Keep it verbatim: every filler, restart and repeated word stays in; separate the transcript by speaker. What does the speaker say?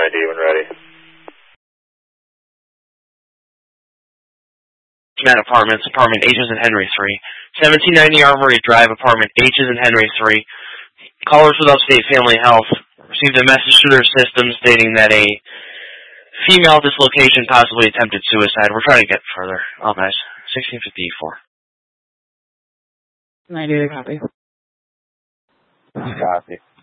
Speaker 1: I D when ready.
Speaker 2: Matt Apartments, apartment H is in Henry three. seventeen ninety Armory Drive, apartment H is in Henry three. Callers with Upstate Family Health received a message through their system stating that a female dislocation possibly attempted suicide. We're trying to get further. Oh, nice. sixteen fifty-four.
Speaker 3: ninety-eight copy.
Speaker 1: Copy.